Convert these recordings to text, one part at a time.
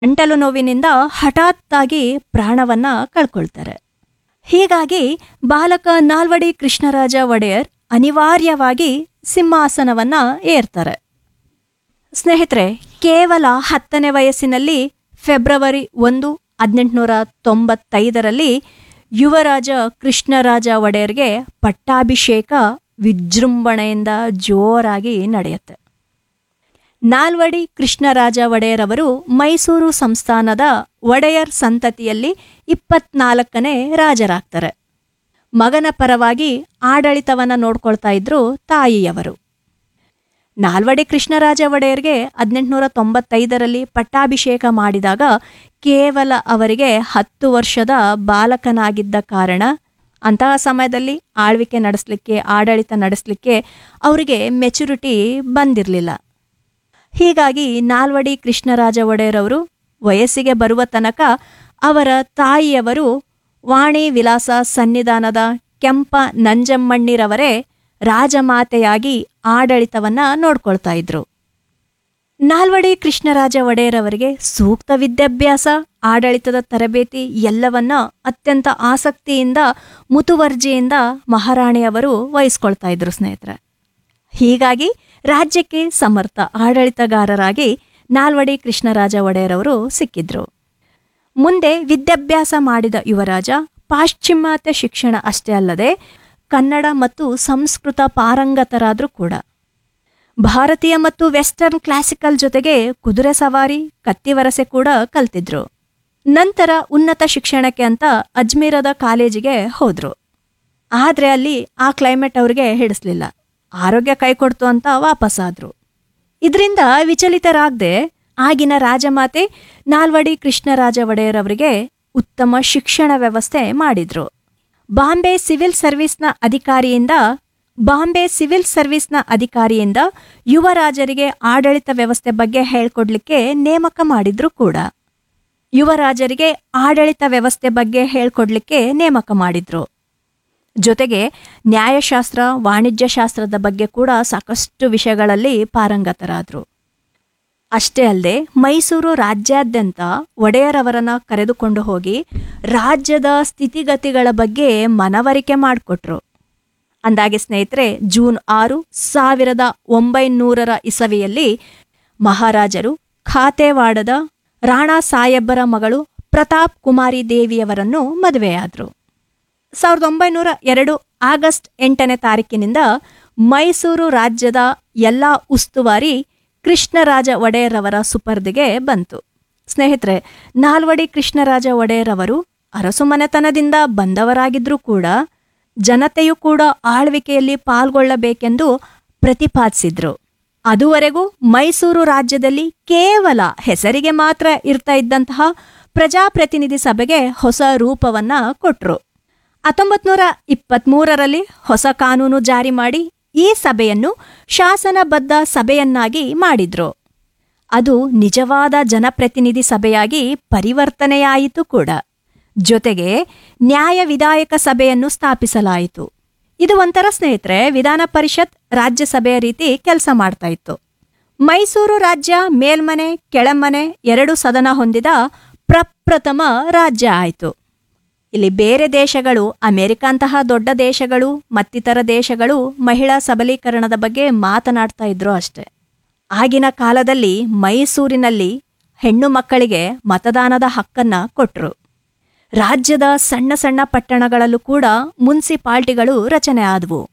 ಗಂಟಲು ನೋವಿನಿಂದ ಹಠಾತ್ತಾಗಿ ಪ್ರಾಣವನ್ನ ಕಳ್ಕೊಳ್ತಾರೆ. ಹೀಗಾಗಿ ಬಾಲಕ ನಾಲ್ವಡಿ ಕೃಷ್ಣರಾಜ ಒಡೆಯರ್ ಅನಿವಾರ್ಯವಾಗಿ ಸಿಂಹಾಸನವನ್ನ ಏರ್ತಾರೆ. ಸ್ನೇಹಿತರೆ, ಕೇವಲ 10ನೇ ವಯಸ್ಸಿನಲ್ಲಿ ಫೆಬ್ರವರಿ 1, 1895ರಲ್ಲಿ ಯುವರಾಜ ಕೃಷ್ಣರಾಜ ಒಡೆಯರ್ಗೆ ಪಟ್ಟಾಭಿಷೇಕ ವಿಜೃಂಭಣೆಯಿಂದ ಜೋರಾಗಿ ನಡೆಯುತ್ತೆ. ನಾಲ್ವಡಿ ಕೃಷ್ಣರಾಜ ಒಡೆಯರ್ ಅವರು ಮೈಸೂರು ಸಂಸ್ಥಾನದ ಒಡೆಯರ್ ಸಂತತಿಯಲ್ಲಿ 24ನೇ ರಾಜರಾಗ್ತಾರೆ. ಮಗನ ಪರವಾಗಿ ಆಡಳಿತವನ್ನ ನೋಡ್ಕೊಳ್ತಾ ಇದ್ರು ತಾಯಿಯವರು. ನಾಲ್ವಡಿ ಕೃಷ್ಣರಾಜ ಒಡೆಯರ್ಗೆ 1895ರಲ್ಲಿ ಪಟ್ಟಾಭಿಷೇಕ ಮಾಡಿದಾಗ ಕೇವಲ ಅವರಿಗೆ 10 ವರ್ಷದ ಬಾಲಕನಾಗಿದ್ದ ಕಾರಣ ಅಂತಹ ಸಮಯದಲ್ಲಿ ಆಳ್ವಿಕೆ ನಡೆಸಲಿಕ್ಕೆ, ಆಡಳಿತ ನಡೆಸಲಿಕ್ಕೆ ಅವರಿಗೆ ಮೆಚುರಿಟಿ ಬಂದಿರಲಿಲ್ಲ. ಹೀಗಾಗಿ ನಾಲ್ವಡಿ ಕೃಷ್ಣರಾಜ ಒಡೆಯರ್ ಅವರು ವಯಸ್ಸಿಗೆ ಬರುವ ತನಕ ಅವರ ತಾಯಿಯವರು ವಾಣಿ ವಿಲಾಸ ಸನ್ನಿಧಾನದ ಕೆಂಪ ನಂಜಮ್ಮಣ್ಣಿರವರೇ ರಾಜಮಾತೆಯಾಗಿ ಆಡಳಿತವನ್ನ ನೋಡ್ಕೊಳ್ತಾ ಇದ್ರು. ನಾಲ್ವಡಿ ಕೃಷ್ಣರಾಜ ಒಡೆಯರ್ ಅವರಿಗೆ ಸೂಕ್ತ ವಿದ್ಯಾಭ್ಯಾಸ, ಆಡಳಿತದ ತರಬೇತಿ ಎಲ್ಲವನ್ನ ಅತ್ಯಂತ ಆಸಕ್ತಿಯಿಂದ, ಮುತುವರ್ಜಿಯಿಂದ ಮಹಾರಾಣಿಯವರು ವಹಿಸ್ಕೊಳ್ತಾ ಇದ್ರು ಸ್ನೇಹಿತರೆ. ಹೀಗಾಗಿ ರಾಜ್ಯಕ್ಕೆ ಸಮರ್ಥ ಆಡಳಿತಗಾರರಾಗಿ ನಾಲ್ವಡಿ ಕೃಷ್ಣರಾಜ ಒಡೆಯರ್ ಅವರು ಸಿಕ್ಕಿದ್ರು. ಮುಂದೆ ವಿದ್ಯಾಭ್ಯಾಸ ಮಾಡಿದ ಯುವರಾಜ ಪಾಶ್ಚಿಮಾತ್ಯ ಶಿಕ್ಷಣ ಅಷ್ಟೇ ಅಲ್ಲದೆ ಕನ್ನಡ ಮತ್ತು ಸಂಸ್ಕೃತ ಪಾರಂಗತರಾದ್ರೂ ಕೂಡ. ಭಾರತೀಯ ಮತ್ತು ವೆಸ್ಟರ್ನ್ ಕ್ಲಾಸಿಕಲ್ ಜೊತೆಗೆ ಕುದುರೆ ಸವಾರಿ, ಕತ್ತಿವರಸೆ ಕೂಡ ಕಲ್ತಿದ್ರು. ನಂತರ ಉನ್ನತ ಶಿಕ್ಷಣಕ್ಕೆ ಅಂತ ಅಜ್ಮೀರದ ಕಾಲೇಜಿಗೆ ಹೋದ್ರು. ಆದ್ರೆ ಅಲ್ಲಿ ಆ ಕ್ಲೈಮೇಟ್ ಅವ್ರಿಗೆ ಹಿಡಿಸ್ಲಿಲ್ಲ. ಆರೋಗ್ಯ ಕೈಕೊಡ್ತು ಅಂತ ವಾಪಸ್ಸಾದ್ರು. ಇದರಿಂದ ವಿಚಲಿತರಾಗದೆ ಆಗಿನ ರಾಜಮಾತೆ ನಾಲ್ವಡಿ ಕೃಷ್ಣರಾಜ ಒಡೆಯರ್ ಅವರಿಗೆ ಉತ್ತಮ ಶಿಕ್ಷಣ ವ್ಯವಸ್ಥೆ ಮಾಡಿದ್ರು. ಬಾಂಬೆ ಸಿವಿಲ್ ಸರ್ವಿಸ್ನ ಅಧಿಕಾರಿಯಿಂದ ಯುವರಾಜರಿಗೆ ಆಡಳಿತ ವ್ಯವಸ್ಥೆ ಬಗ್ಗೆ ಹೇಳ್ಕೊಡ್ಲಿಕ್ಕೆ ನೇಮಕ ಮಾಡಿದ್ರು ಕೂಡ. ಜೊತೆಗೆ ನ್ಯಾಯಶಾಸ್ತ್ರ, ವಾಣಿಜ್ಯ ಶಾಸ್ತ್ರದ ಬಗ್ಗೆ ಕೂಡ ಸಾಕಷ್ಟು ವಿಷಯಗಳಲ್ಲಿ ಪಾರಂಗತರಾದ್ರು. ಅಷ್ಟೇ ಅಲ್ಲದೆ ಮೈಸೂರು ರಾಜ್ಯಾದ್ಯಂತ ಒಡೆಯರ್ ಅವರನ್ನ ಕರೆದುಕೊಂಡು ಹೋಗಿ ರಾಜ್ಯದ ಸ್ಥಿತಿಗತಿಗಳ ಬಗ್ಗೆ ಮನವರಿಕೆ ಮಾಡಿಕೊಟ್ರು. ಅಂದಾಗೆ ಸ್ನೇಹಿತರೆ, ಜೂನ್ 6, 1900 ಇಸವಿಯಲ್ಲಿ ಮಹಾರಾಜರು ಖಾತೆವಾಡದ ರಾಣಾ ಸಾಹೇಬರ ಮಗಳು ಪ್ರತಾಪ್ ಕುಮಾರಿ ದೇವಿಯವರನ್ನು ಮದುವೆಯಾದರು. 1902 ಆಗಸ್ಟ್ 8ನೇ ತಾರೀಕಿನಿಂದ ಮೈಸೂರು ರಾಜ್ಯದ ಎಲ್ಲ ಉಸ್ತುವಾರಿ ಕೃಷ್ಣರಾಜ ಒಡೆಯರ್ ಅವರ ಸುಪರ್ದಿಗೆ ಬಂತು. ಸ್ನೇಹಿತರೆ, ನಾಲ್ವಡಿ ಕೃಷ್ಣರಾಜ ಒಡೆಯರ್ ಅವರು ಅರಸುಮನೆತನದಿಂದ ಬಂದವರಾಗಿದ್ರೂ ಕೂಡ ಜನತೆಯೂ ಕೂಡ ಆಳ್ವಿಕೆಯಲ್ಲಿ ಪಾಲ್ಗೊಳ್ಳಬೇಕೆಂದು ಪ್ರತಿಪಾದಿಸಿದ್ರು. ಅದುವರೆಗೂ ಮೈಸೂರು ರಾಜ್ಯದಲ್ಲಿ ಕೇವಲ ಹೆಸರಿಗೆ ಮಾತ್ರ ಇರ್ತಾ ಇದ್ದಂತಹ ಪ್ರಜಾಪ್ರತಿನಿಧಿ ಸಭೆಗೆ ಹೊಸ ರೂಪವನ್ನ ಕೊಟ್ರು. 1923ರಲ್ಲಿ ಹೊಸ ಕಾನೂನು ಜಾರಿ ಮಾಡಿ ಈ ಸಭೆಯನ್ನು ಶಾಸನಬದ್ಧ ಸಭೆಯನ್ನಾಗಿ ಮಾಡಿದ್ರು. ಅದು ನಿಜವಾದ ಜನಪ್ರತಿನಿಧಿ ಸಭೆಯಾಗಿ ಪರಿವರ್ತನೆಯಾಯಿತು ಕೂಡ. ಜೊತೆಗೆ ನ್ಯಾಯ ವಿಧಾಯಕ ಸಭೆಯನ್ನು ಸ್ಥಾಪಿಸಲಾಯಿತು. ಇದು ಒಂಥರ ಸ್ನೇಹಿತರೆ ವಿಧಾನ ಪರಿಷತ್ ರಾಜ್ಯಸಭೆಯ ರೀತಿ ಕೆಲಸ ಮಾಡ್ತಾ ಇತ್ತು. ಮೈಸೂರು ರಾಜ್ಯ ಮೇಲ್ಮನೆ ಕೆಳಮನೆ 2 ಸದನ ಹೊಂದಿದ ಪ್ರಪ್ರಥಮ ರಾಜ್ಯ ಆಯಿತು. ಇಲ್ಲಿ ಬೇರೆ ದೇಶಗಳು, ಅಮೆರಿಕಂತಹ ದೊಡ್ಡ ದೇಶಗಳು ಮತ್ತಿತರ ದೇಶಗಳು ಮಹಿಳಾ ಸಬಲೀಕರಣದ ಬಗ್ಗೆ ಮಾತನಾಡ್ತಾ ಇದ್ರು ಅಷ್ಟೆ. ಆಗಿನ ಕಾಲದಲ್ಲಿ ಮೈಸೂರಿನಲ್ಲಿ ಹೆಣ್ಣು ಮಕ್ಕಳಿಗೆ ಮತದಾನದ ಹಕ್ಕನ್ನ ಕೊಟ್ರು. ರಾಜ್ಯದ ಸಣ್ಣ ಸಣ್ಣ ಪಟ್ಟಣಗಳಲ್ಲೂ ಕೂಡ ಮುನ್ಸಿಪಾಲ್ಟಿಗಳು ರಚನೆ ಆದವು.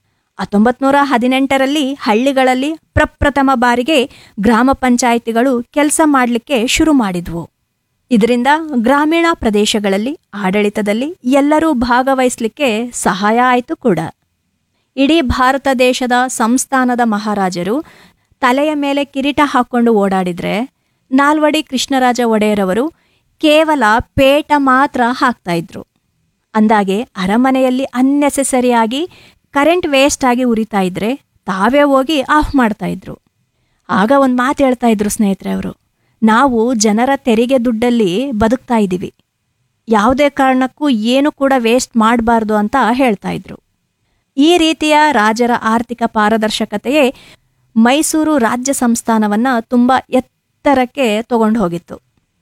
1918ರಲ್ಲಿ ಹಳ್ಳಿಗಳಲ್ಲಿ ಪ್ರಪ್ರಥಮ ಬಾರಿಗೆ ಗ್ರಾಮ ಪಂಚಾಯಿತಿಗಳು ಕೆಲಸ ಮಾಡಲಿಕ್ಕೆ ಶುರು ಮಾಡಿದ್ವು. ಇದರಿಂದ ಗ್ರಾಮೀಣ ಪ್ರದೇಶಗಳಲ್ಲಿ ಆಡಳಿತದಲ್ಲಿ ಎಲ್ಲರೂ ಭಾಗವಹಿಸಲಿಕ್ಕೆ ಸಹಾಯ ಆಯಿತು ಕೂಡ. ಇಡೀ ಭಾರತ ದೇಶದ ಸಂಸ್ಥಾನದ ಮಹಾರಾಜರು ತಲೆಯ ಮೇಲೆ ಕಿರೀಟ ಹಾಕೊಂಡು ಓಡಾಡಿದ್ರೆ ನಾಲ್ವಡಿ ಕೃಷ್ಣರಾಜ ಒಡೆಯರ್ ಅವರು ಕೇವಲ ಪೇಟ ಮಾತ್ರ ಹಾಕ್ತಾ ಇದ್ರು. ಅಂದಾಗೆ ಅರಮನೆಯಲ್ಲಿ ಅನ್ನೆಸೆಸರಿಯಾಗಿ ಕರೆಂಟ್ ವೇಸ್ಟ್ ಆಗಿ ಉರಿತಾ ಇದ್ರೆ ತಾವೇ ಹೋಗಿ ಆಫ್ ಮಾಡ್ತಾ ಇದ್ರು. ಆಗ ಒಂದು ಮಾತು ಹೇಳ್ತಾ ಇದ್ರು ಸ್ನೇಹಿತರೆ ಅವರು, ನಾವು ಜನರ ತೆರಿಗೆ ದುಡ್ಡಲ್ಲಿ ಬದುಕ್ತಾ ಇದ್ದೀವಿ, ಯಾವುದೇ ಕಾರಣಕ್ಕೂ ಏನು ಕೂಡ ವೇಸ್ಟ್ ಮಾಡಬಾರ್ದು ಅಂತ ಹೇಳ್ತಾ ಇದ್ರು. ಈ ರೀತಿಯ ರಾಜರ ಆರ್ಥಿಕ ಪಾರದರ್ಶಕತೆಯೇ ಮೈಸೂರು ರಾಜ್ಯ ಸಂಸ್ಥಾನವನ್ನ ತುಂಬ ಎತ್ತರಕ್ಕೆ ತಗೊಂಡು ಹೋಗಿತ್ತು.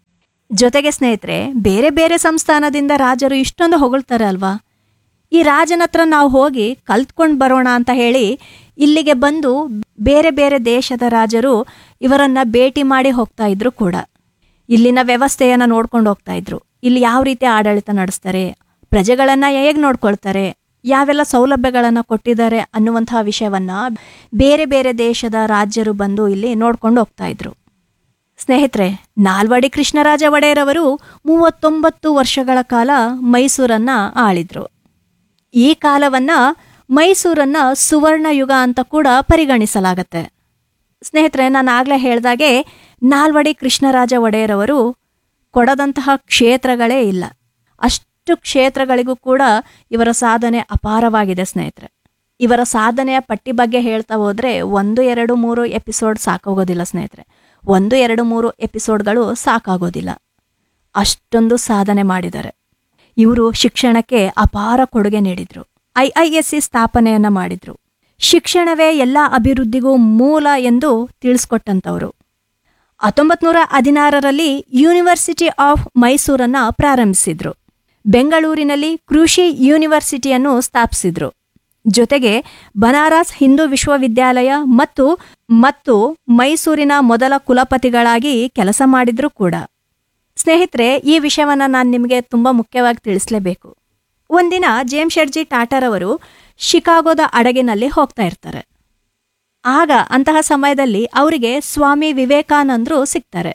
ಜೊತೆಗೆ ಸ್ನೇಹಿತರೆ, ಬೇರೆ ಬೇರೆ ಸಂಸ್ಥಾನದಿಂದ ರಾಜರು ಇಷ್ಟೊಂದು ಹೊಗಳ್ತಾರೆ ಅಲ್ವಾ. ಈ ರಾಜನ ಹತ್ರ ನಾವು ಹೋಗಿ ಕಲ್ತ್ಕೊಂಡು ಬರೋಣ ಅಂತ ಹೇಳಿ ಇಲ್ಲಿಗೆ ಬಂದು ಬೇರೆ ಬೇರೆ ದೇಶದ ರಾಜರು ಇವರನ್ನ ಭೇಟಿ ಮಾಡಿ ಹೋಗ್ತಾ ಇದ್ರು ಕೂಡ. ಇಲ್ಲಿನ ವ್ಯವಸ್ಥೆಯನ್ನು ನೋಡ್ಕೊಂಡು ಹೋಗ್ತಾ ಇದ್ರು. ಇಲ್ಲಿ ಯಾವ ರೀತಿ ಆಡಳಿತ ನಡೆಸ್ತಾರೆ, ಪ್ರಜೆಗಳನ್ನು ಹೇಗೆ ನೋಡ್ಕೊಳ್ತಾರೆ, ಯಾವೆಲ್ಲ ಸೌಲಭ್ಯಗಳನ್ನು ಕೊಟ್ಟಿದ್ದಾರೆ ಅನ್ನುವಂತಹ ವಿಷಯವನ್ನ ಬೇರೆ ಬೇರೆ ದೇಶದ ರಾಜ್ಯರು ಬಂದು ಇಲ್ಲಿ ನೋಡ್ಕೊಂಡು ಹೋಗ್ತಾ ಇದ್ರು. ಸ್ನೇಹಿತರೆ, ನಾಲ್ವಡಿ ಕೃಷ್ಣರಾಜ ಒಡೆಯರ್ ಅವರು 39 ವರ್ಷಗಳ ಕಾಲ ಮೈಸೂರನ್ನ ಆಳಿದ್ರು. ಈ ಕಾಲವನ್ನ ಮೈಸೂರನ್ನ ಸುವರ್ಣ ಯುಗ ಅಂತ ಕೂಡ ಪರಿಗಣಿಸಲಾಗತ್ತೆ. ಸ್ನೇಹಿತರೆ, ನಾನು ಆಗ್ಲೇ ಹೇಳ್ದಾಗೆ ನಾಲ್ವಡಿ ಕೃಷ್ಣರಾಜ ಒಡೆಯರ್ ಅವರು ಕೊಡದಂತಹ ಕ್ಷೇತ್ರಗಳೇ ಇಲ್ಲ. ಅಷ್ಟು ಕ್ಷೇತ್ರಗಳಿಗೂ ಕೂಡ ಇವರ ಸಾಧನೆ ಅಪಾರವಾಗಿದೆ ಸ್ನೇಹಿತರೆ. ಇವರ ಸಾಧನೆಯ ಪಟ್ಟಿ ಬಗ್ಗೆ ಹೇಳ್ತಾ ಹೋದ್ರೆ 1, 2, 3 ಎಪಿಸೋಡ್ ಸಾಕಾಗೋದಿಲ್ಲ ಸ್ನೇಹಿತರೆ. 1, 2, 3 ಎಪಿಸೋಡ್ಗಳು ಸಾಕಾಗೋದಿಲ್ಲ. ಅಷ್ಟೊಂದು ಸಾಧನೆ ಮಾಡಿದ್ದಾರೆ. ಇವರು ಶಿಕ್ಷಣಕ್ಕೆ ಅಪಾರ ಕೊಡುಗೆ ನೀಡಿದ್ರು. IISc ಸ್ಥಾಪನೆಯನ್ನ ಮಾಡಿದ್ರು. ಶಿಕ್ಷಣವೇ ಎಲ್ಲ ಅಭಿವೃದ್ಧಿಗೂ ಮೂಲ ಎಂದು ತಿಳಿಸ್ಕೊಟ್ಟಂತವರು. 1916ರಲ್ಲಿ ಯೂನಿವರ್ಸಿಟಿ ಆಫ್ ಮೈಸೂರನ್ನ ಪ್ರಾರಂಭಿಸಿದ್ರು. ಬೆಂಗಳೂರಿನಲ್ಲಿ ಕೃಷಿ ಯೂನಿವರ್ಸಿಟಿಯನ್ನು ಸ್ಥಾಪಿಸಿದ್ರು. ಜೊತೆಗೆ ಬನಾರಸ್ ಹಿಂದೂ ವಿಶ್ವವಿದ್ಯಾಲಯ ಮತ್ತು ಮೈಸೂರಿನ ಮೊದಲ ಕುಲಪತಿಗಳಾಗಿ ಕೆಲಸ ಮಾಡಿದ್ರು ಕೂಡ. ಸ್ನೇಹಿತರೆ, ಈ ವಿಷಯವನ್ನ ನಾನು ನಿಮಗೆ ತುಂಬ ಮುಖ್ಯವಾಗಿ ತಿಳಿಸಲೇಬೇಕು. ಒಂದಿನ ಜೇಮ್ಸ್ ಶೆಡ್ಜಿ ಟಾಟರ್ ಅವರು ಶಿಕಾಗೋದ ಹಡಗಿನಲ್ಲಿ ಹೋಗ್ತಾ ಇರ್ತಾರೆ. ಆಗ ಅಂತಹ ಸಮಯದಲ್ಲಿ ಅವರಿಗೆ ಸ್ವಾಮಿ ವಿವೇಕಾನಂದರು ಸಿಗ್ತಾರೆ.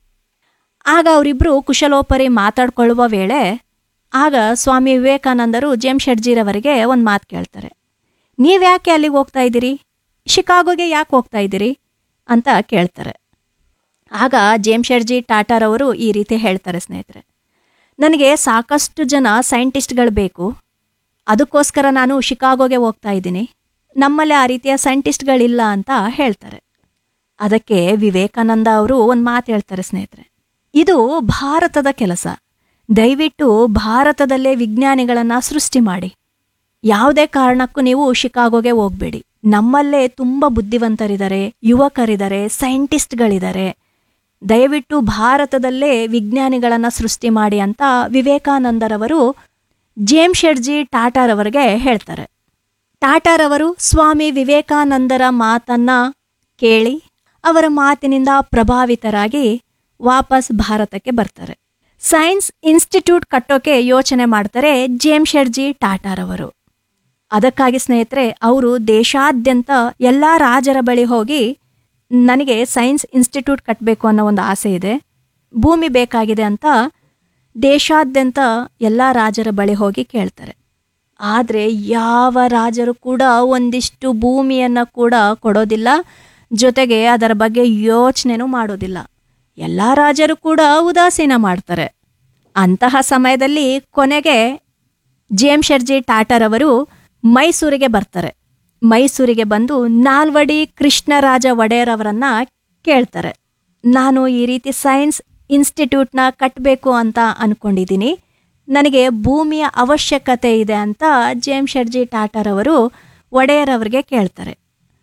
ಆಗ ಅವರಿಬ್ರು ಕುಶಲೋಪರಿ ಮಾತಾಡ್ಕೊಳ್ಳುವ ವೇಳೆ ಆಗ ಸ್ವಾಮಿ ವಿವೇಕಾನಂದರು ಜೇಮ್ಸ್ ಶೆಡ್ಜಿರವರಿಗೆ ಒಂದು ಮಾತು ಕೇಳ್ತಾರೆ. ನೀವ್ಯಾಕೆ ಅಲ್ಲಿಗೆ ಹೋಗ್ತಾ ಇದ್ದೀರಿ, ಶಿಕಾಗೋಗೆ ಯಾಕೆ ಹೋಗ್ತಾ ಇದ್ದೀರಿ ಅಂತ ಕೇಳ್ತಾರೆ. ಆಗ ಜೇಮ್ಸ್ ಶೆಡ್ಜಿ ಟಾಟರ್ ಅವರು ಈ ರೀತಿ ಹೇಳ್ತಾರೆ, ಸ್ನೇಹಿತರೆ, ನನಗೆ ಸಾಕಷ್ಟು ಜನ ಸೈಂಟಿಸ್ಟ್ಗಳು ಬೇಕು, ಅದಕ್ಕೋಸ್ಕರ ನಾನು ಶಿಕಾಗೋಗೆ ಹೋಗ್ತಾ ಇದ್ದೀನಿ. ನಮ್ಮಲ್ಲಿ ಆ ರೀತಿಯ ಸೈಂಟಿಸ್ಟ್ಗಳಿಲ್ಲ ಅಂತ ಹೇಳ್ತಾರೆ. ಅದಕ್ಕೆ ವಿವೇಕಾನಂದ ಅವರು ಒಂದು ಮಾತು ಹೇಳ್ತಾರೆ, ಸ್ನೇಹಿತರೆ, ಇದು ಭಾರತದ ಕೆಲಸ. ದಯವಿಟ್ಟು ಭಾರತದಲ್ಲೇ ವಿಜ್ಞಾನಿಗಳನ್ನು ಸೃಷ್ಟಿ ಮಾಡಿ. ಯಾವುದೇ ಕಾರಣಕ್ಕೂ ನೀವು ಶಿಕಾಗೋಗೆ ಹೋಗ್ಬೇಡಿ. ನಮ್ಮಲ್ಲೇ ತುಂಬ ಬುದ್ಧಿವಂತರಿದ್ದಾರೆ, ಯುವಕರಿದ್ದಾರೆ, ಸೈಂಟಿಸ್ಟ್ಗಳಿದ್ದಾರೆ. ದಯವಿಟ್ಟು ಭಾರತದಲ್ಲೇ ವಿಜ್ಞಾನಿಗಳನ್ನು ಸೃಷ್ಟಿ ಮಾಡಿ ಅಂತ ವಿವೇಕಾನಂದರವರು ಜೇಮ್ಸ್ ಶೆಡ್ಜಿ ಟಾಟರ್ ಅವರಿಗೆ ಹೇಳ್ತಾರೆ. ಟಾಟರ್ ಅವರು ಸ್ವಾಮಿ ವಿವೇಕಾನಂದರ ಮಾತನ್ನ ಕೇಳಿ ಅವರ ಮಾತಿನಿಂದ ಪ್ರಭಾವಿತರಾಗಿ ವಾಪಸ್ ಭಾರತಕ್ಕೆ ಬರ್ತಾರೆ. ಸೈನ್ಸ್ ಇನ್ಸ್ಟಿಟ್ಯೂಟ್ ಕಟ್ಟೋಕೆ ಯೋಚನೆ ಮಾಡ್ತಾರೆ ಜೇಮ್ಸ್ ಶೆಡ್ಜಿ ಟಾಟರ್ ಅವರು. ಅದಕ್ಕಾಗಿ ಸ್ನೇಹಿತರೆ, ಅವರು ದೇಶಾದ್ಯಂತ ಎಲ್ಲ ರಾಜರ ಬಳಿ ಹೋಗಿ ನನಗೆ ಸೈನ್ಸ್ ಇನ್ಸ್ಟಿಟ್ಯೂಟ್ ಕಟ್ಟಬೇಕು ಅನ್ನೋ ಒಂದು ಆಸೆ ಇದೆ, ಭೂಮಿ ಬೇಕಾಗಿದೆ ಅಂತ ದೇಶಾದ್ಯಂತ ಎಲ್ಲ ರಾಜರ ಬಳಿ ಹೋಗಿ ಕೇಳ್ತಾರೆ. ಆದರೆ ಯಾವ ರಾಜರು ಕೂಡ ಒಂದಿಷ್ಟು ಭೂಮಿಯನ್ನು ಕೂಡ ಕೊಡೋದಿಲ್ಲ, ಜೊತೆಗೆ ಅದರ ಬಗ್ಗೆ ಯೋಚನೆನೂ ಮಾಡೋದಿಲ್ಲ. ಎಲ್ಲ ರಾಜರು ಕೂಡ ಉದಾಸೀನ ಮಾಡ್ತಾರೆ. ಅಂತಹ ಸಮಯದಲ್ಲಿ ಕೊನೆಗೆ ಜೇಮ್ಸ್ ಶೆಡ್ಜಿ ಟಾಟರ್ ಅವರು ಮೈಸೂರಿಗೆ ಬರ್ತಾರೆ. ಮೈಸೂರಿಗೆ ಬಂದು ನಾಲ್ವಡಿ ಕೃಷ್ಣರಾಜ ಒಡೆಯರ್ ಅವರನ್ನ ಕೇಳ್ತಾರೆ, ನಾನು ಈ ರೀತಿ ಸೈನ್ಸ್ ಇನ್ಸ್ಟಿಟ್ಯೂಟ್ನ ಕಟ್ಟಬೇಕು ಅಂತ ಅನ್ಕೊಂಡಿದ್ದೀನಿ, ನನಗೆ ಭೂಮಿಯ ಅವಶ್ಯಕತೆ ಇದೆ ಅಂತ ಜೇಮ್ಸ್ ಶೆಡ್ಜಿ ಟಾಟರ್ ಅವರು ಒಡೆಯರ್ ಅವರಿಗೆ ಕೇಳ್ತಾರೆ.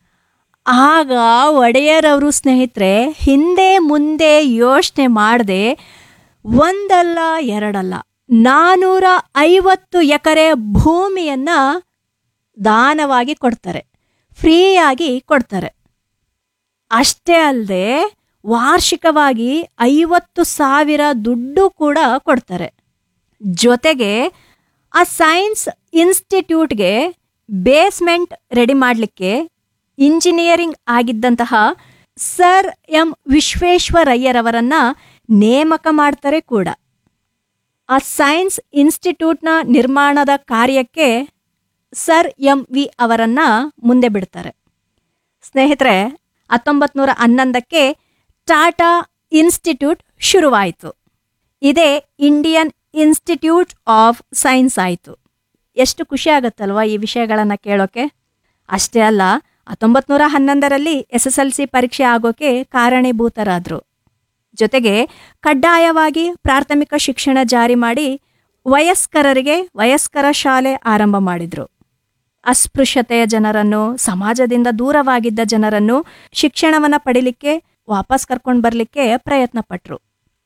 ಆಗ ಒಡೆಯರ್ ಅವರು ಸ್ನೇಹಿತರೆ ಹಿಂದೆ ಮುಂದೆ ಯೋಚನೆ ಮಾಡದೆ ಒಂದಲ್ಲ ಎರಡಲ್ಲ 450 ಎಕರೆ ಭೂಮಿಯನ್ನ ದಾನವಾಗಿ ಕೊಡ್ತಾರೆ, ಫ್ರೀಯಾಗಿ ಕೊಡ್ತಾರೆ. ಅಷ್ಟೇ ಅಲ್ಲದೆ ವಾರ್ಷಿಕವಾಗಿ 50,000 ದುಡ್ಡು ಕೂಡ ಕೊಡ್ತಾರೆ. ಜೊತೆಗೆ ಆ ಸೈನ್ಸ್ ಇನ್ಸ್ಟಿಟ್ಯೂಟ್ಗೆ ಬೇಸ್ಮೆಂಟ್ ರೆಡಿ ಮಾಡಲಿಕ್ಕೆ ಇಂಜಿನಿಯರಿಂಗ್ ಆಗಿದ್ದಂತಹ ಸರ್ ಎಂ ವಿಶ್ವೇಶ್ವರಯ್ಯರವರನ್ನ ನೇಮಕ ಮಾಡ್ತಾರೆ ಕೂಡ. ಆ ಸೈನ್ಸ್ ಇನ್ಸ್ಟಿಟ್ಯೂಟ್ನ ನಿರ್ಮಾಣದ ಕಾರ್ಯಕ್ಕೆ ಸರ್ MV ಅವರನ್ನ ಮುಂದೆ ಬಿಡ್ತಾರೆ. ಸ್ನೇಹಿತರೆ, 1911ಕ್ಕೆ ಟಾಟಾ ಇನ್ಸ್ಟಿಟ್ಯೂಟ್ ಶುರುವಾಯಿತು. ಇದೇ ಇಂಡಿಯನ್ ಇನ್ಸ್ಟಿಟ್ಯೂಟ್ ಆಫ್ ಸೈನ್ಸ್ ಆಯಿತು. ಎಷ್ಟು ಖುಷಿ ಆಗುತ್ತಲ್ವಾ ಈ ವಿಷಯಗಳನ್ನು ಕೇಳೋಕೆ. ಅಷ್ಟೇ ಅಲ್ಲ, 1911ರಲ್ಲಿ SSLC ಪರೀಕ್ಷೆ ಆಗೋಕೆ ಕಾರಣೀಭೂತರಾದರು. ಜೊತೆಗೆ ಕಡ್ಡಾಯವಾಗಿ ಪ್ರಾಥಮಿಕ ಶಿಕ್ಷಣ ಜಾರಿ ಮಾಡಿ ವಯಸ್ಕರರಿಗೆ ವಯಸ್ಕರ ಶಾಲೆ ಆರಂಭ ಮಾಡಿದರು. ಅಸ್ಪೃಶ್ಯತೆಯ ಜನರನ್ನು, ಸಮಾಜದಿಂದ ದೂರವಾಗಿದ್ದ ಜನರನ್ನು ಶಿಕ್ಷಣವನ್ನು ಪಡಿಲಿಕ್ಕೆ ವಾಪಸ್ ಕರ್ಕೊಂಡು ಬರಲಿಕ್ಕೆ ಪ್ರಯತ್ನ ಪಟ್ಟರು.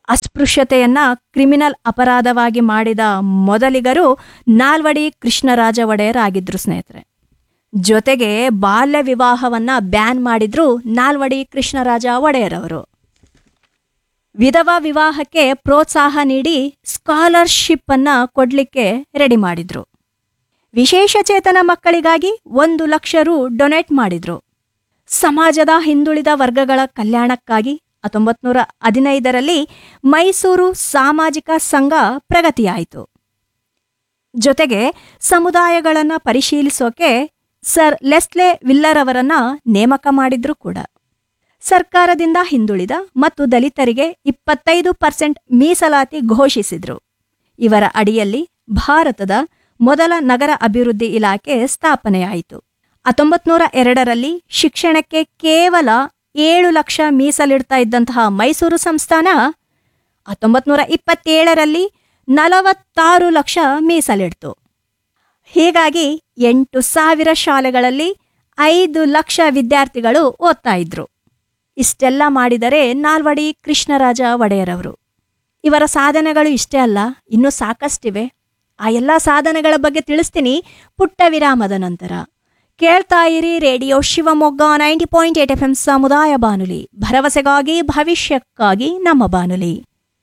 ಅಸ್ಪೃಶ್ಯತೆಯನ್ನ ಕ್ರಿಮಿನಲ್ ಅಪರಾಧವಾಗಿ ಮಾಡಿದ ಮೊದಲಿಗರು ನಾಲ್ವಡಿ ಕೃಷ್ಣರಾಜ ಒಡೆಯರ್ ಆಗಿದ್ರು ಸ್ನೇಹಿತರೆ. ಜೊತೆಗೆ ಬಾಲ್ಯ ವಿವಾಹವನ್ನ ಬ್ಯಾನ್ ಮಾಡಿದ್ರು ನಾಲ್ವಡಿ ಕೃಷ್ಣರಾಜ ಒಡೆಯರ್ ಅವರು. ವಿಧವಾ ವಿವಾಹಕ್ಕೆ ಪ್ರೋತ್ಸಾಹ ನೀಡಿ ಸ್ಕಾಲರ್ಶಿಪ್ ಅನ್ನ ಕೊಡ್ಲಿಕ್ಕೆ ರೆಡಿ ಮಾಡಿದ್ರು. ವಿಶೇಷ ಚೇತನ ಮಕ್ಕಳಿಗಾಗಿ 1,00,000 ರು ಡೊನೇಟ್ ಮಾಡಿದ್ರು. ಸಮಾಜದ ಹಿಂದುಳಿದ ವರ್ಗಗಳ ಕಲ್ಯಾಣಕ್ಕಾಗಿ 1915ರಲ್ಲಿ ಮೈಸೂರು ಸಾಮಾಜಿಕ ಸಂಘ ಪ್ರಗತಿಯಾಯಿತು. ಜೊತೆಗೆ ಸಮುದಾಯಗಳನ್ನು ಪರಿಶೀಲಿಸೋಕೆ ಸರ್ ಲೆಸ್ಲೆ ವಿಲ್ಲರ್ ಅವರನ್ನ ನೇಮಕ ಮಾಡಿದ್ರು ಕೂಡ. ಸರ್ಕಾರದಿಂದ ಹಿಂದುಳಿದ ಮತ್ತು ದಲಿತರಿಗೆ 25% ಮೀಸಲಾತಿ ಘೋಷಿಸಿದ್ರು. ಇವರ ಅಡಿಯಲ್ಲಿ ಭಾರತದ ಮೊದಲ ನಗರ ಅಭಿವೃದ್ಧಿ ಇಲಾಖೆ ಸ್ಥಾಪನೆಯಾಯಿತು. 1902ರಲ್ಲಿ ಶಿಕ್ಷಣಕ್ಕೆ ಕೇವಲ 7 ಲಕ್ಷ ಮೀಸಲಿಡ್ತಾ ಇದ್ದಂತಹ ಮೈಸೂರು ಸಂಸ್ಥಾನ 1927ರಲ್ಲಿ 46 ಲಕ್ಷ ಮೀಸಲಿಡ್ತು. ಹೀಗಾಗಿ 8,000 ಶಾಲೆಗಳಲ್ಲಿ 5 ಲಕ್ಷ ವಿದ್ಯಾರ್ಥಿಗಳು ಓದ್ತಾ ಇದ್ರು. ಇಷ್ಟೆಲ್ಲ ಮಾಡಿದರೆ ನಾಲ್ವಡಿ ಕೃಷ್ಣರಾಜ ಒಡೆಯರವರು. ಇವರ ಸಾಧನೆಗಳು ಇಷ್ಟೇ ಅಲ್ಲ, ಇನ್ನೂ ಸಾಕಷ್ಟಿವೆ. ಆ ಎಲ್ಲ ಸಾಧನೆಗಳ ಬಗ್ಗೆ ತಿಳಿಸ್ತೀನಿ ಪುಟ್ಟ ವಿರಾಮದ ನಂತರ. ಕೇಳ್ತಾ ಇರಿ ರೇಡಿಯೋ ಶಿವಮೊಗ್ಗ 90.8 FM ಸಮುದಾಯ ಬಾನುಲಿ, ಭರವಸೆಗಾಗಿ ಭವಿಷ್ಯಕ್ಕಾಗಿ ನಮ್ಮ ಬಾನುಲಿ.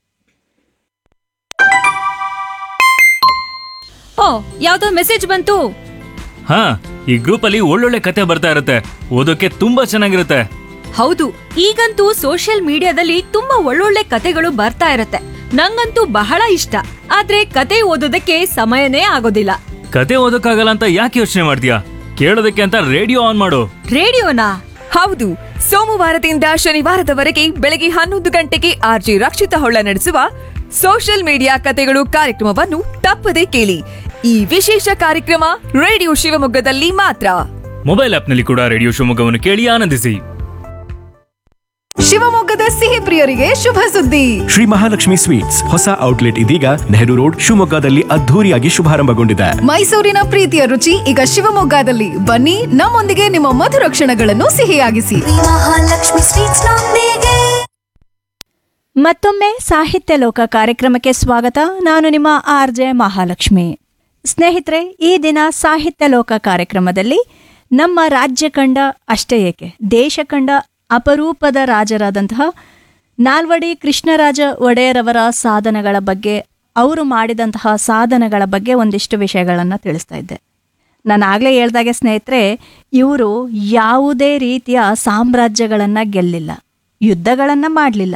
ಓ, ಯಾವ್ದೋ ಮೆಸೇಜ್ ಬಂತು. ಹಾ, ಈ ಗ್ರೂಪ್ ಅಲ್ಲಿ ಒಳ್ಳೊಳ್ಳೆ ಕತೆ ಬರ್ತಾ ಇರುತ್ತೆ, ಓದೋಕೆ ತುಂಬಾ ಚೆನ್ನಾಗಿರುತ್ತೆ. ಹೌದು, ಈಗಂತೂ ಸೋಷಿಯಲ್ ಮೀಡಿಯಾದಲ್ಲಿ ತುಂಬಾ ಒಳ್ಳೊಳ್ಳೆ ಕತೆಗಳು ಬರ್ತಾ ಇರತ್ತೆ. ನಂಗಂತೂ ಬಹಳ ಇಷ್ಟ. ಆದ್ರೆ ಕತೆ ಓದೋದಕ್ಕೆ ಸಮಯನೇ ಆಗೋದಿಲ್ಲ. ಕತೆ ಓದೋಕ್ಕಾಗಲ್ಲ ಅಂತ ಯಾಕೆ ಯೋಚನೆ ಮಾಡ್ತೀಯಾ? ಕೇಳೋದಕ್ಕೆ ಅಂತ ರೇಡಿಯೋ ಆನ್ ಮಾಡು. ರೇಡಿಯೋನಾ? ಹೌದು, ಸೋಮವಾರದಿಂದ ಶನಿವಾರದವರೆಗೆ ಬೆಳಗ್ಗೆ 11 ಗಂಟೆಗೆ ಆರ್ಜಿ ರಕ್ಷಿತ ಹೊಳ್ಳ ನಡೆಸುವ ಸೋಷಿಯಲ್ ಮೀಡಿಯಾ ಕತೆಗಳು ಕಾರ್ಯಕ್ರಮವನ್ನು ತಪ್ಪದೇ ಕೇಳಿ. ಈ ವಿಶೇಷ ಕಾರ್ಯಕ್ರಮ ರೇಡಿಯೋ ಶಿವಮೊಗ್ಗದಲ್ಲಿ ಮಾತ್ರ. ಮೊಬೈಲ್ ಆಪ್ನಲ್ಲಿ ಕೂಡ ರೇಡಿಯೋ ಶಿವಮೊಗ್ಗವನ್ನು ಕೇಳಿ ಆನಂದಿಸಿ. ಶಿವಮೊಗ್ಗದ ಸಿಹಿ ಪ್ರಿಯರಿಗೆ ಶುಭ ಸುದ್ದಿ. ಶ್ರೀ ಮಹಾಲಕ್ಷ್ಮಿ ಸ್ವೀಟ್ಸ್ ಹೊಸ ಔಟ್ಲೆಟ್ ಇದೀಗ ನೆಹರು ರೋಡ್ ಶಿವಮೊಗ್ಗದಲ್ಲಿ ಅದ್ಧೂರಿಯಾಗಿ ಶುಭಾರಂಭಗೊಂಡಿದೆ. ಮೈಸೂರಿನ ಪ್ರೀತಿಯ ರುಚಿ ಈಗ ಶಿವಮೊಗ್ಗದಲ್ಲಿ. ಬನ್ನಿ, ನಮ್ಮೊಂದಿಗೆ ನಿಮ್ಮ ಮಧುರ ಕ್ಷಣಗಳನ್ನು ಸಿಹಿಯಾಗಿಸಿ. ಮಹಾಲಕ್ಷ್ಮಿ ಸ್ವೀಟ್ಸ್ ನೊಂದಿಗೆ. ಮತ್ತೊಮ್ಮೆ ಸಾಹಿತ್ಯ ಲೋಕ ಕಾರ್ಯಕ್ರಮಕ್ಕೆ ಸ್ವಾಗತ. ನಾನು ನಿಮ್ಮ ಆರ್ಜೆ ಮಹಾಲಕ್ಷ್ಮಿ. ಸ್ನೇಹಿತರೆ, ಈ ದಿನ ಸಾಹಿತ್ಯ ಲೋಕ ಕಾರ್ಯಕ್ರಮದಲ್ಲಿ ನಮ್ಮ ರಾಜ್ಯ ಕಂಡ ಅಷ್ಟೇ ಏಕೆ ದೇಶ ಕಂಡ ಅಪರೂಪದ ರಾಜರಾದಂತಹ ನಾಲ್ವಡಿ ಕೃಷ್ಣರಾಜ ಒಡೆಯರವರ ಸಾಧನೆಗಳ ಬಗ್ಗೆ, ಅವರು ಮಾಡಿದಂತಹ ಸಾಧನೆಗಳ ಬಗ್ಗೆ ಒಂದಿಷ್ಟು ವಿಷಯಗಳನ್ನು ತಿಳಿಸ್ತಾ ಇದ್ದೆ. ನಾನು ಆಗಲೇ ಹೇಳ್ದಾಗೆ ಸ್ನೇಹಿತರೆ, ಇವರು ಯಾವುದೇ ರೀತಿಯ ಸಾಮ್ರಾಜ್ಯಗಳನ್ನು ಗೆಲ್ಲಿಲ್ಲ, ಯುದ್ಧಗಳನ್ನು ಮಾಡಲಿಲ್ಲ.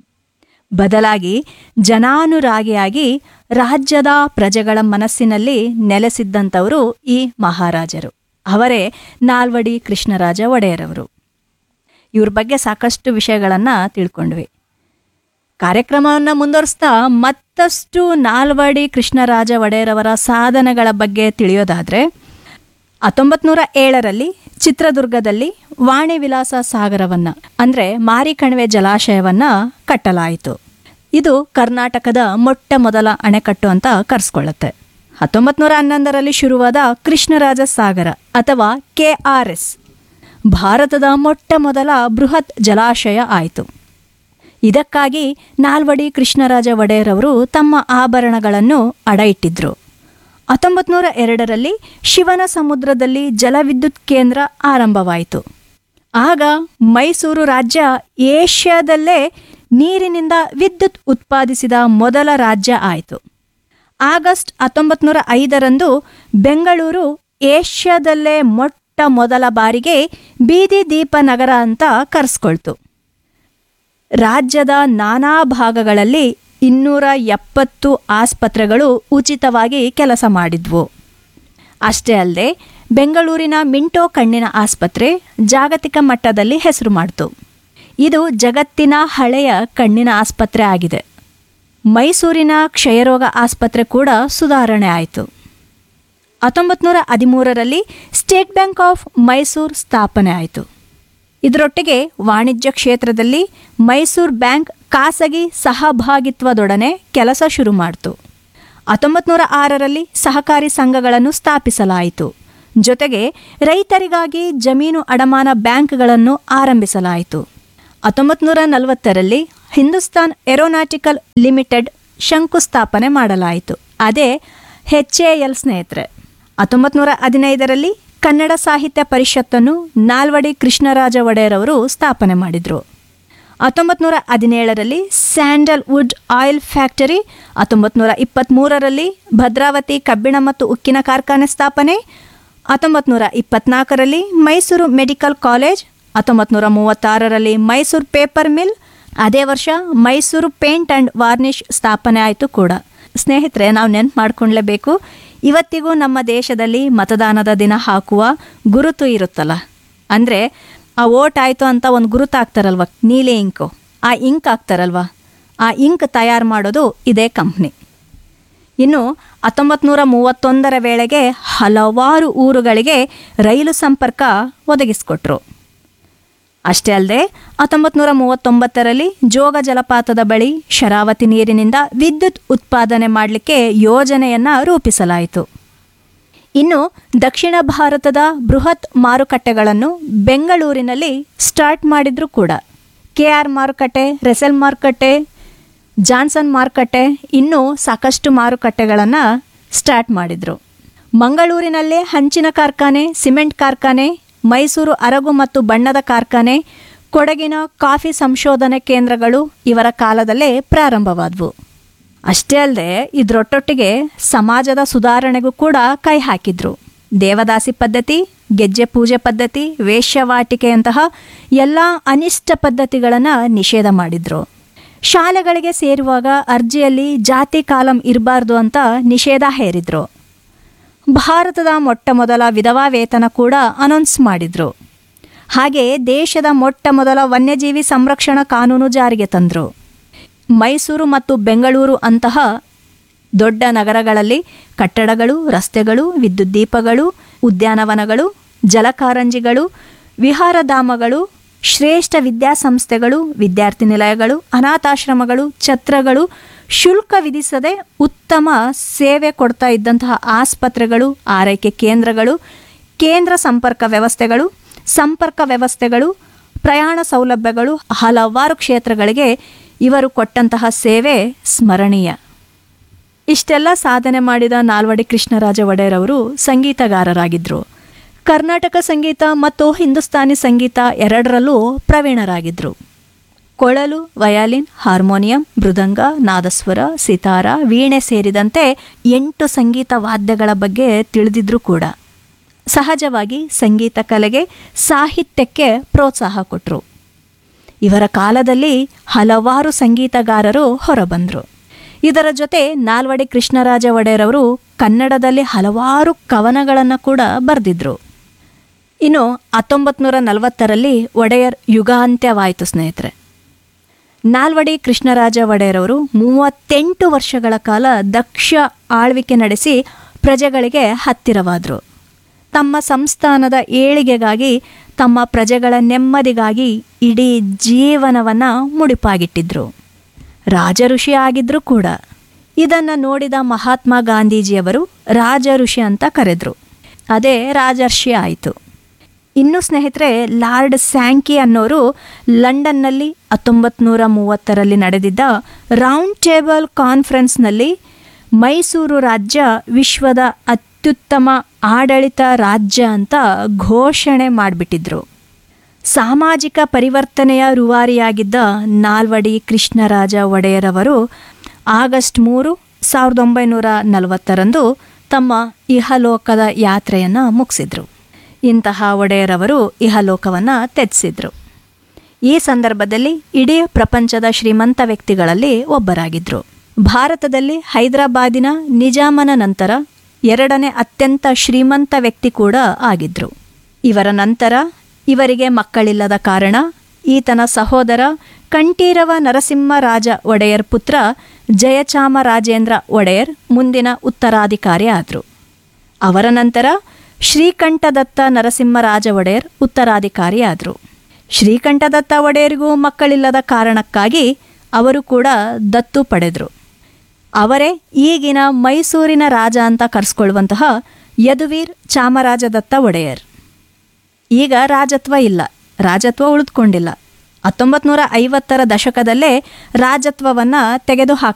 ಬದಲಾಗಿ ಜನಾನುರಾಗಿಯಾಗಿ ರಾಜ್ಯದ ಪ್ರಜೆಗಳ ಮನಸ್ಸಿನಲ್ಲಿ ನೆಲೆಸಿದ್ದಂಥವರು ಈ ಮಹಾರಾಜರು. ಅವರೇ ನಾಲ್ವಡಿ ಕೃಷ್ಣರಾಜ ಒಡೆಯರವರು. ಇವ್ರ ಬಗ್ಗೆ ಸಾಕಷ್ಟು ವಿಷಯಗಳನ್ನು ತಿಳ್ಕೊಂಡ್ವಿ. ಕಾರ್ಯಕ್ರಮವನ್ನು ಮುಂದುವರಿಸ್ತಾ ಮತ್ತಷ್ಟು ನಾಲ್ವಡಿ ಕೃಷ್ಣರಾಜ ಒಡೆಯರವರ ಸಾಧನೆಗಳ ಬಗ್ಗೆ ತಿಳಿಯೋದಾದರೆ, 1907ರಲ್ಲಿ ಚಿತ್ರದುರ್ಗದಲ್ಲಿ ವಾಣಿ ವಿಲಾಸ ಸಾಗರವನ್ನು ಅಂದರೆ ಮಾರಿಕಣಿವೆ ಜಲಾಶಯವನ್ನು ಕಟ್ಟಲಾಯಿತು. ಇದು ಕರ್ನಾಟಕದ ಮೊಟ್ಟ ಮೊದಲ ಅಣೆಕಟ್ಟು ಅಂತ ಕರೆಸ್ಕೊಳ್ಳುತ್ತೆ. 1911ರಲ್ಲಿ ಶುರುವಾದ ಕೃಷ್ಣರಾಜ ಸಾಗರ ಅಥವಾ KRS ಭಾರತದ ಮೊಟ್ಟ ಮೊದಲ ಬೃಹತ್ ಜಲಾಶಯ ಆಯಿತು. ಇದಕ್ಕಾಗಿ ನಾಲ್ವಡಿ ಕೃಷ್ಣರಾಜ ಒಡೆಯರವರು ತಮ್ಮ ಆಭರಣಗಳನ್ನು ಅಡ ಇಟ್ಟಿದ್ರು. 1902ರಲ್ಲಿ ಶಿವನ ಸಮುದ್ರದಲ್ಲಿ ಜಲವಿದ್ಯುತ್ ಕೇಂದ್ರ ಆರಂಭವಾಯಿತು. ಆಗ ಮೈಸೂರು ರಾಜ್ಯ ಏಷ್ಯಾದಲ್ಲೇ ನೀರಿನಿಂದ ವಿದ್ಯುತ್ ಉತ್ಪಾದಿಸಿದ ಮೊದಲ ರಾಜ್ಯ ಆಯಿತು. ಆಗಸ್ಟ್ 1905ರಂದು ಬೆಂಗಳೂರು ಏಷ್ಯಾದಲ್ಲೇ ಮೊಟ್ಟ ಮೊದಲ ಬಾರಿಗೆ ಬೀದಿ ದೀಪ ನಗರ ಅಂತ ಕರೆಸ್ಕೊಳ್ತು. ರಾಜ್ಯದ ನಾನಾ ಭಾಗಗಳಲ್ಲಿ 270 ಆಸ್ಪತ್ರೆಗಳು ಉಚಿತವಾಗಿ ಕೆಲಸ ಮಾಡಿದ್ವು. ಅಷ್ಟೇ ಅಲ್ಲದೆ ಬೆಂಗಳೂರಿನ ಮಿಂಟೋ ಕಣ್ಣಿನ ಆಸ್ಪತ್ರೆ ಜಾಗತಿಕ ಮಟ್ಟದಲ್ಲಿ ಹೆಸರು ಮಾಡಿತು. ಇದು ಜಗತ್ತಿನ ಹಳೆಯ ಕಣ್ಣಿನ ಆಸ್ಪತ್ರೆ ಆಗಿದೆ. ಮೈಸೂರಿನ ಕ್ಷಯರೋಗ ಆಸ್ಪತ್ರೆ ಕೂಡ ಸುಧಾರಣೆ ಆಯಿತು. 1913ರಲ್ಲಿ ಸ್ಟೇಟ್ ಬ್ಯಾಂಕ್ ಆಫ್ ಮೈಸೂರು ಸ್ಥಾಪನೆ ಆಯಿತು. ಇದರೊಟ್ಟಿಗೆ ವಾಣಿಜ್ಯ ಕ್ಷೇತ್ರದಲ್ಲಿ ಮೈಸೂರು ಬ್ಯಾಂಕ್ ಖಾಸಗಿ ಸಹಭಾಗಿತ್ವದೊಡನೆ ಕೆಲಸ ಶುರು ಮಾಡಿತು. 1906ರಲ್ಲಿ ಸಹಕಾರಿ ಸಂಘಗಳನ್ನು ಸ್ಥಾಪಿಸಲಾಯಿತು. ಜೊತೆಗೆ ರೈತರಿಗಾಗಿ ಜಮೀನು ಅಡಮಾನ ಬ್ಯಾಂಕ್ಗಳನ್ನು ಆರಂಭಿಸಲಾಯಿತು. 1940ರಲ್ಲಿ ಹಿಂದೂಸ್ತಾನ್ ಏರೋನಾಟಿಕಲ್ ಲಿಮಿಟೆಡ್ ಶಂಕುಸ್ಥಾಪನೆ ಮಾಡಲಾಯಿತು. ಅದೇ HAL ಸ್ನೇಹಿತರೆ. 1915ರಲ್ಲಿ ಕನ್ನಡ ಸಾಹಿತ್ಯ ಪರಿಷತ್ತನ್ನು ನಾಲ್ವಡಿ ಕೃಷ್ಣರಾಜ ಒಡೆಯರ್ ಅವರು ಸ್ಥಾಪನೆ ಮಾಡಿದರು. 1917ರಲ್ಲಿ ಸ್ಯಾಂಡಲ್ವುಡ್ ಆಯಿಲ್ ಫ್ಯಾಕ್ಟರಿ, 1923ರಲ್ಲಿ ಭದ್ರಾವತಿ ಕಬ್ಬಿಣ ಮತ್ತು ಉಕ್ಕಿನ ಕಾರ್ಖಾನೆ ಸ್ಥಾಪನೆ, 1924ರಲ್ಲಿ Mysuru medical college, 1936ರಲ್ಲಿ Mysuru paper mill, ಅದೇ ವರ್ಷ ಮೈಸೂರು ಪೇಂಟ್ ಆ್ಯಂಡ್ ವಾರ್ನಿಷ್ ಸ್ಥಾಪನೆ ಆಯಿತು ಕೂಡ. ಸ್ನೇಹಿತರೆ, ನಾವು ನೆನ್ಪು ಮಾಡ್ಕೊಳ್ಳೇಬೇಕು, ಇವತ್ತಿಗೂ ನಮ್ಮ ದೇಶದಲ್ಲಿ ಮತದಾನದ ದಿನ ಹಾಕುವ ಗುರುತು ಇರುತ್ತಲ್ಲ, ಅಂದರೆ ಆ ವೋಟ್ ಆಯಿತು ಅಂತ ಒಂದು ಗುರುತು ಹಾಕ್ತಾರಲ್ವ, ನೀಲಿ ಇಂಕು, ಆ ಇಂಕ್ ಹಾಕ್ತಾರಲ್ವ, ಆ ಇಂಕ್ ತಯಾರು ಮಾಡೋದು ಇದೇ ಕಂಪ್ನಿ. ಇನ್ನು 1931ರ ವೇಳೆಗೆ ಹಲವಾರು ಊರುಗಳಿಗೆ ರೈಲು ಸಂಪರ್ಕ ಒದಗಿಸಿಕೊಟ್ರು. ಅಷ್ಟೇ ಅಲ್ಲದೆ 1939ರಲ್ಲಿ ಜೋಗ ಜಲಪಾತದ ಬಳಿ ಶರಾವತಿ ನೀರಿನಿಂದ ವಿದ್ಯುತ್ ಉತ್ಪಾದನೆ ಮಾಡಲಿಕ್ಕೆ ಯೋಜನೆಯನ್ನು ರೂಪಿಸಲಾಯಿತು. ಇನ್ನು ದಕ್ಷಿಣ ಭಾರತದ ಬೃಹತ್ ಮಾರುಕಟ್ಟೆಗಳನ್ನು ಬೆಂಗಳೂರಿನಲ್ಲಿ ಸ್ಟಾರ್ಟ್ ಮಾಡಿದ್ರು ಕೂಡ. KR ಮಾರುಕಟ್ಟೆ, ರೆಸೆಲ್ ಮಾರುಕಟ್ಟೆ, ಜಾನ್ಸನ್ ಮಾರುಕಟ್ಟೆ, ಇನ್ನೂ ಸಾಕಷ್ಟು ಮಾರುಕಟ್ಟೆಗಳನ್ನು ಸ್ಟಾರ್ಟ್ ಮಾಡಿದರು. ಮಂಗಳೂರಿನಲ್ಲೇ ಹಂಚಿನ ಕಾರ್ಖಾನೆ, ಸಿಮೆಂಟ್ ಕಾರ್ಖಾನೆ, ಮೈಸೂರು ಅರಗು ಮತ್ತು ಬಣ್ಣದ ಕಾರ್ಖಾನೆ, ಕೊಡಗಿನ ಕಾಫಿ ಸಂಶೋಧನೆ ಕೇಂದ್ರಗಳು ಇವರ ಕಾಲದಲ್ಲೇ ಪ್ರಾರಂಭವಾದವು. ಅಷ್ಟೇ ಅಲ್ಲದೆ ಇದರೊಟ್ಟೊಟ್ಟಿಗೆ ಸಮಾಜದ ಸುಧಾರಣೆಗೂ ಕೂಡ ಕೈ ಹಾಕಿದ್ರು. ದೇವದಾಸಿ ಪದ್ಧತಿ, ಗೆಜ್ಜೆ ಪೂಜೆ ಪದ್ಧತಿ, ವೇಶ್ಯವಾಟಿಕೆಯಂತಹ ಎಲ್ಲ ಅನಿಷ್ಟ ಪದ್ಧತಿಗಳನ್ನು ನಿಷೇಧ ಮಾಡಿದ್ರು. ಶಾಲೆಗಳಿಗೆ ಸೇರುವಾಗ ಅರ್ಜಿಯಲ್ಲಿ ಜಾತಿ ಕಾಲಂ ಇರಬಾರ್ದು ಅಂತ ನಿಷೇಧ ಹೇರಿದ್ರು. ಭಾರತದ ಮೊಟ್ಟ ಮೊದಲ ವಿಧವಾ ವೇತನ ಕೂಡ ಅನೌನ್ಸ್ ಮಾಡಿದ್ರು. ಹಾಗೆ ದೇಶದ ಮೊಟ್ಟ ಮೊದಲ ವನ್ಯಜೀವಿ ಸಂರಕ್ಷಣಾ ಕಾನೂನು ಜಾರಿಗೆ ತಂದರು. ಮೈಸೂರು ಮತ್ತು ಬೆಂಗಳೂರು ಅಂತಹ ದೊಡ್ಡ ನಗರಗಳಲ್ಲಿ ಕಟ್ಟಡಗಳು, ರಸ್ತೆಗಳು, ವಿದ್ಯುತ್ ದೀಪಗಳು, ಉದ್ಯಾನವನಗಳು, ಜಲಕಾರಂಜಿಗಳು, ವಿಹಾರಧಾಮಗಳು, ಶ್ರೇಷ್ಠ ವಿದ್ಯಾಸಂಸ್ಥೆಗಳು, ವಿದ್ಯಾರ್ಥಿ ನಿಲಯಗಳು, ಅನಾಥಾಶ್ರಮಗಳು, ಛತ್ರಗಳು, ಶುಲ್ಕ ವಿಧಿಸದೆ ಉತ್ತಮ ಸೇವೆ ಕೊಡ್ತಾ ಇದ್ದಂತಹ ಆಸ್ಪತ್ರೆಗಳು, ಆರೈಕೆ ಕೇಂದ್ರಗಳು, ಕೇಂದ್ರ ಸಂಪರ್ಕ ವ್ಯವಸ್ಥೆಗಳು, ಪ್ರಯಾಣ ಸೌಲಭ್ಯಗಳು, ಹಲವಾರು ಕ್ಷೇತ್ರಗಳಿಗೆ ಇವರು ಕೊಟ್ಟಂತಹ ಸೇವೆ ಸ್ಮರಣೀಯ. ಇಷ್ಟೆಲ್ಲ ಸಾಧನೆ ಮಾಡಿದ ನಾಲ್ವಡಿ ಕೃಷ್ಣರಾಜ ಒಡೆಯರ್ ಅವರು ಸಂಗೀತಗಾರರಾಗಿದ್ದರು. ಕರ್ನಾಟಕ ಸಂಗೀತ ಮತ್ತು ಹಿಂದೂಸ್ತಾನಿ ಸಂಗೀತ ಎರಡರಲ್ಲೂ ಪ್ರವೀಣರಾಗಿದ್ದರು. ಕೊಳಲು, ವಯಾಲಿನ್, ಹಾರ್ಮೋನಿಯಂ, ಮೃದಂಗ, ನಾದಸ್ವರ, ಸಿತಾರ, ವೀಣೆ ಸೇರಿದಂತೆ 8 ಸಂಗೀತ ವಾದ್ಯಗಳ ಬಗ್ಗೆ ತಿಳಿದಿದ್ರು ಕೂಡ. ಸಹಜವಾಗಿ ಸಂಗೀತ ಕಲೆಗೆ, ಸಾಹಿತ್ಯಕ್ಕೆ ಪ್ರೋತ್ಸಾಹ ಕೊಟ್ಟರು. ಇವರ ಕಾಲದಲ್ಲಿ ಹಲವಾರು ಸಂಗೀತಗಾರರು ಹೊರಬಂದರು. ಇದರ ಜೊತೆ ನಾಲ್ವಡಿ ಕೃಷ್ಣರಾಜ ಒಡೆಯರ್ ಅವರು ಕನ್ನಡದಲ್ಲಿ ಹಲವಾರು ಕವನಗಳನ್ನು ಕೂಡ ಬರೆದಿದ್ರು. ಇನ್ನು 1940ರಲ್ಲಿ ಒಡೆಯರ್ ಯುಗಾಂತ್ಯವಾಯಿತು ಸ್ನೇಹಿತರೆ. ನಾಲ್ವಡಿ ಕೃಷ್ಣರಾಜ ಒಡೆಯರ್ ಅವರು 38 ವರ್ಷಗಳ ಕಾಲ ದಕ್ಷ ಆಳ್ವಿಕೆ ನಡೆಸಿ ಪ್ರಜೆಗಳಿಗೆ ಹತ್ತಿರವಾದರು. ತಮ್ಮ ಸಂಸ್ಥಾನದ ಏಳಿಗೆಗಾಗಿ, ತಮ್ಮ ಪ್ರಜೆಗಳ ನೆಮ್ಮದಿಗಾಗಿ ಇಡೀ ಜೀವನವನ್ನು ಮುಡಿಪಾಗಿಟ್ಟಿದ್ರು. ರಾಜ ಋಷಿ ಆಗಿದ್ರು ಕೂಡ. ಇದನ್ನು ನೋಡಿದ ಮಹಾತ್ಮ ಗಾಂಧೀಜಿಯವರು ರಾಜ ಋಷಿ ಅಂತ ಕರೆದ್ರು. ಅದೇ ರಾಜರ್ಷಿ ಆಯಿತು. ಇನ್ನು ಸ್ನೇಹಿತರೆ, ಲಾರ್ಡ್ ಸ್ಯಾಂಕಿ ಅನ್ನೋರು ಲಂಡನ್ನಲ್ಲಿ 1930ರಲ್ಲಿ ನಡೆದಿದ್ದ ರೌಂಡ್ ಟೇಬಲ್ ಕಾನ್ಫರೆನ್ಸ್ನಲ್ಲಿ ಮೈಸೂರು ರಾಜ್ಯ ವಿಶ್ವದ ಅತ್ಯುತ್ತಮ ಆಡಳಿತ ರಾಜ್ಯ ಅಂತ ಘೋಷಣೆ ಮಾಡಿಬಿಟ್ಟಿದ್ರು. ಸಾಮಾಜಿಕ ಪರಿವರ್ತನೆಯ ರೂವಾರಿಯಾಗಿದ್ದ ನಾಲ್ವಡಿ ಕೃಷ್ಣರಾಜ ಒಡೆಯರವರು ಆಗಸ್ಟ್ 3, 1940ರಂದು ತಮ್ಮ ಇಹಲೋಕದ ಯಾತ್ರೆಯನ್ನು ಮುಗಿಸಿದ್ರು. ಇಂತಹ ಒಡೆಯರವರು ಇಹಲೋಕವನ್ನು ತ್ಯಜಿಸಿದ್ರು. ಈ ಸಂದರ್ಭದಲ್ಲಿ ಇಡೀ ಪ್ರಪಂಚದ ಶ್ರೀಮಂತ ವ್ಯಕ್ತಿಗಳಲ್ಲಿ ಒಬ್ಬರಾಗಿದ್ದರು. ಭಾರತದಲ್ಲಿ ಹೈದರಾಬಾದಿನ ನಿಜಾಮನ ನಂತರ 2ನೇ ಅತ್ಯಂತ ಶ್ರೀಮಂತ ವ್ಯಕ್ತಿ ಕೂಡ ಆಗಿದ್ರು. ಇವರ ನಂತರ ಇವರಿಗೆ ಮಕ್ಕಳಿಲ್ಲದ ಕಾರಣ ಈತನ ಸಹೋದರ ಕಂಠೀರವ ನರಸಿಂಹರಾಜ ಒಡೆಯರ್ ಪುತ್ರ ಜಯಚಾಮರಾಜೇಂದ್ರ ಒಡೆಯರ್ ಮುಂದಿನ ಉತ್ತರಾಧಿಕಾರಿ ಆದರು. ಅವರ ನಂತರ ಶ್ರೀಕಂಠದತ್ತ ನರಸಿಂಹರಾಜ ಒಡೆಯರ್ ಉತ್ತರಾಧಿಕಾರಿ ಆದರು. ಶ್ರೀಕಂಠದತ್ತ ಒಡೆಯರಿಗೂ ಮಕ್ಕಳಿಲ್ಲದ ಕಾರಣಕ್ಕಾಗಿ ಅವರು ಕೂಡ ದತ್ತು ಪಡೆದರು. ಅವರೇ ಈಗಿನ ಮೈಸೂರಿನ ರಾಜ ಅಂತ ಕರೆಸ್ಕೊಳ್ಳುವಂತಹ ಯದುವೀರ್ ಚಾಮರಾಜದತ್ತ ಒಡೆಯರ್. ಈಗ ರಾಜತ್ವ ಇಲ್ಲ, ರಾಜತ್ವ ಉಳಿದುಕೊಂಡಿಲ್ಲ. 1950ರ ದಶಕದಲ್ಲೇ ರಾಜತ್ವವನ್ನು ತೆಗೆದುಹಾಕ್ತಾರೆ.